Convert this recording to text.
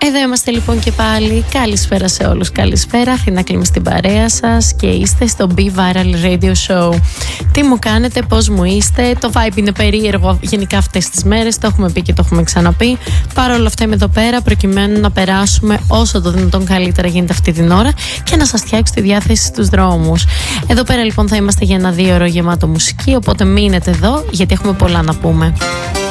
Εδώ είμαστε λοιπόν και πάλι. Καλησπέρα σε όλους. Καλησπέρα. Αθηνά Κλίμη στην παρέα σας και είστε στο Be Viral Radio Show. Τι μου κάνετε, πώς μου είστε? Το vibe είναι περίεργο γενικά αυτές τις μέρες. Το έχουμε πει και το έχουμε ξαναπεί. Παρ' όλα αυτά είμαι εδώ πέρα προκειμένου να περάσουμε όσο το δυνατόν καλύτερα γίνεται αυτή την ώρα και να σας φτιάξω τη διάθεση στους δρόμους. Εδώ πέρα λοιπόν θα είμαστε για ένα 2 ώρο γεμάτο μουσική. Οπότε μείνετε εδώ γιατί έχουμε πολλά να πούμε.